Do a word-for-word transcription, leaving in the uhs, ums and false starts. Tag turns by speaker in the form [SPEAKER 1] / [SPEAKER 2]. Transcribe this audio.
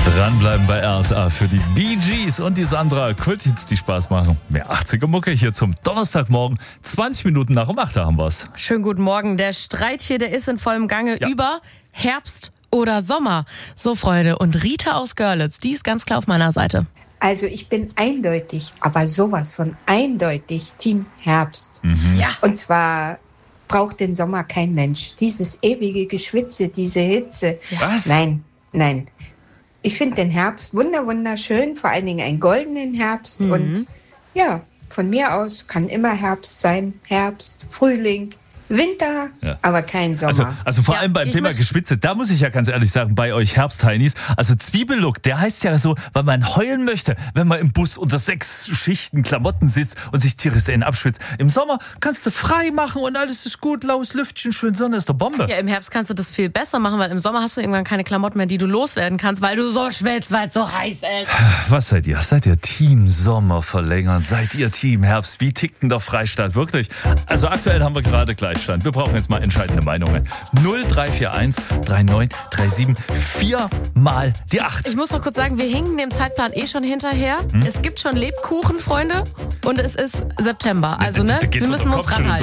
[SPEAKER 1] Dranbleiben bei R S A für die Bee Gees und die Sandra Kultits, die Spaß machen. Mehr achtziger Mucke hier zum Donnerstagmorgen. zwanzig Minuten nach um acht haben wir's.
[SPEAKER 2] Schönen guten Morgen. Der Streit hier, der ist in vollem Gange
[SPEAKER 1] Ja.
[SPEAKER 2] über Herbst oder Sommer. So, Freunde. Und Rita aus Görlitz, die ist ganz klar auf meiner Seite.
[SPEAKER 3] Also ich bin eindeutig, aber sowas von eindeutig Team Herbst.
[SPEAKER 2] Ja.
[SPEAKER 3] Und zwar braucht den Sommer kein Mensch. Dieses ewige Geschwitze, diese Hitze.
[SPEAKER 1] Was?
[SPEAKER 3] Nein, nein. Ich finde den Herbst wunder wunderschön, vor allen Dingen einen goldenen Herbst.
[SPEAKER 2] Mhm.
[SPEAKER 3] Und ja, von mir aus kann immer Herbst sein. Herbst, Frühling, Winter,
[SPEAKER 1] Ja.
[SPEAKER 3] aber kein Sommer.
[SPEAKER 1] Also, also vor
[SPEAKER 2] Ja,
[SPEAKER 1] allem beim
[SPEAKER 2] ich
[SPEAKER 1] Thema
[SPEAKER 2] mit.
[SPEAKER 1] Geschwitze, da muss ich ja ganz ehrlich sagen, bei euch Herbstheinis, also Zwiebellook, der heißt ja so, weil man heulen möchte, wenn man im Bus unter sechs Schichten Klamotten sitzt und sich tierisch den abschwitzt. Im Sommer kannst du frei machen und alles ist gut, laues Lüftchen, schön Sonne, ist der Bombe.
[SPEAKER 2] Ja, im Herbst kannst du das viel besser machen, weil im Sommer hast du irgendwann keine Klamotten mehr, die du loswerden kannst, weil du so schwitzt, weil es so heiß ist.
[SPEAKER 1] Was seid ihr? Seid ihr Team Sommer verlängern? Seid ihr Team Herbst? Wie tickt denn der Freistaat wirklich? Also aktuell haben wir gerade Gleichstand. Wir brauchen jetzt mal entscheidende Meinungen. null drei vier eins drei neun drei sieben vier mal die acht.
[SPEAKER 2] Ich muss noch kurz sagen, wir hinken dem Zeitplan eh schon hinterher. Es gibt schon Lebkuchen, Freunde, und es ist September. Also, ne,
[SPEAKER 1] Da geht
[SPEAKER 2] wir
[SPEAKER 1] doch
[SPEAKER 2] müssen
[SPEAKER 1] der
[SPEAKER 2] uns
[SPEAKER 1] Kopf schon
[SPEAKER 2] ranhalten.